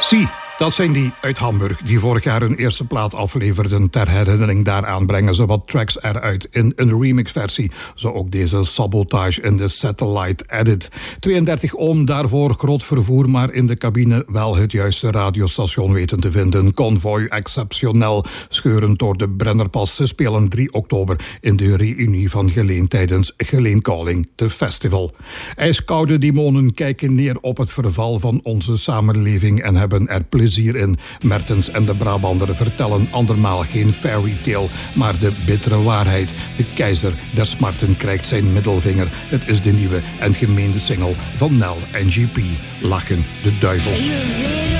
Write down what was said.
Zie, dat zijn die uit Hamburg die vorig jaar hun eerste plaat afleverden. Ter herinnering daaraan brengen ze wat tracks eruit in een remixversie. Zo ook deze Sabotage in de Satellite Edit. 32 ohm daarvoor, groot vervoer, maar in de cabine wel het juiste radiostation weten te vinden. Convoy exceptioneel, scheurend door de Brennerpas. Ze spelen 3 oktober in de reunie van Geleen tijdens Geleen Calling, de festival. IJskoude demonen kijken neer op het verval van onze samenleving en hebben er plezier in. Mertens en de Brabander vertellen andermaal geen fairy tale, maar de bittere waarheid. De keizer der smarten krijgt zijn middelvinger. Het is de nieuwe en gemeende single van Nel en GP. Lachen de duivels.